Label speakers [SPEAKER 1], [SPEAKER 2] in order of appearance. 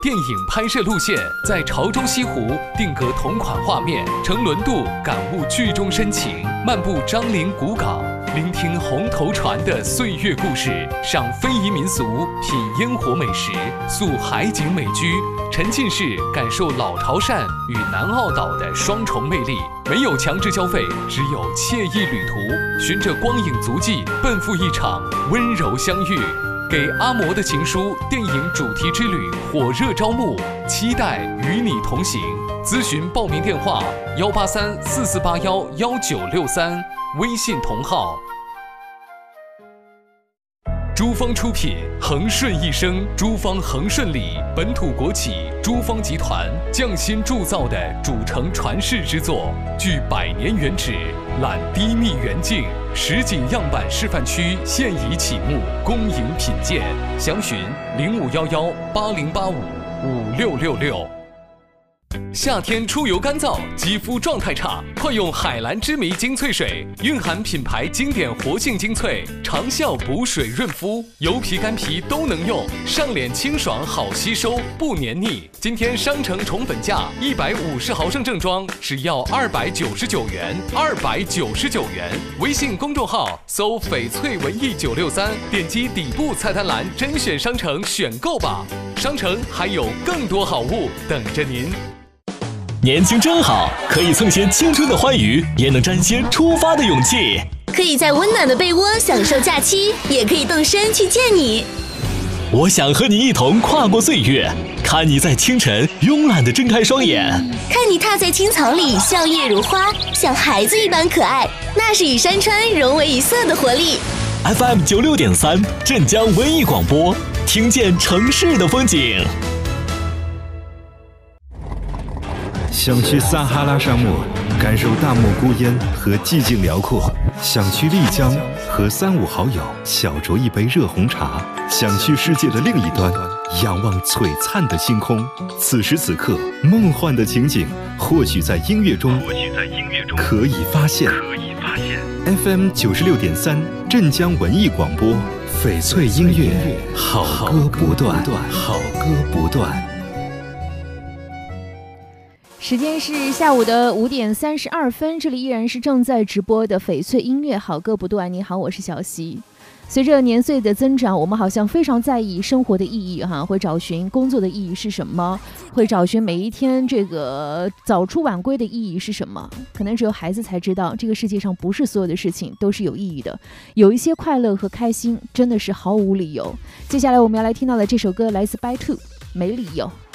[SPEAKER 1] 电影拍摄路线在潮州西湖定格同款画面，乘轮渡感悟剧中深情，漫步张陵古港，聆听红头船的岁月故事，赏非遗民俗，品烟火美食，宿海景美居，沉浸式感受老潮汕与南澳岛的双重魅力。没有强制消费，只有惬意旅途，循着光影足迹，奔赴一场温柔相遇。给阿嬷的情书电影主题之旅火热招募，期待与你同行。咨询报名电话18344811963，微信同号。珠芳出品，恒顺一生，珠芳恒顺里本土国企珠芳集团匠心铸造的主城传世之作，具100年原址，揽低密远近，实景样板示范区现已启幕，恭迎品鉴。详询051180855666。夏天出油干燥，肌肤状态差，快用海蓝之谜精粹水，蕴含品牌经典活性精粹，长效补水润肤，油皮干皮都能用，上脸清爽好吸收，不黏腻。今天商城宠本价150毫升正装只要299元，299元。微信公众号搜翡翠文艺963，点击底部菜单栏甄选商城选购吧。商城还有更多好物等着您。
[SPEAKER 2] 年轻真好，可以蹭些青春的欢愉，也能沾些出发的勇气。
[SPEAKER 3] 可以在温暖的被窝享受假期，也可以动身去见你。
[SPEAKER 2] 我想和你一同跨过岁月，看你在清晨慵懒地睁开双眼，
[SPEAKER 3] 看你踏在青草里笑靥如花，像孩子一般可爱，那是与山川融为一色的活力。
[SPEAKER 2] FM 96.3镇江文艺广播，听见城市的风景。
[SPEAKER 4] 想去撒哈拉沙漠，感受大漠孤烟和寂静辽阔；想去丽江，和3、5好友小酌一杯热红茶；想去世界的另一端，仰望璀璨的星空。此时此刻，梦幻的情景或许在音乐中可以发现。FM 96.3镇江文艺广播，翡翠音乐，好歌不断，好歌不断。
[SPEAKER 5] 时间是下午的5点32分，这里依然是正在直播的翡翠音乐，好歌不断。你好，我是小溪。随着年岁的增长，我们好像非常在意生活的意义会找寻工作的意义是什么，会找寻每一天这个早出晚归的意义是什么。可能只有孩子才知道，这个世界上不是所有的事情都是有意义的，有一些快乐和开心真的是毫无理由。接下来我们要来听到的这首歌来自 By Two， 没理由。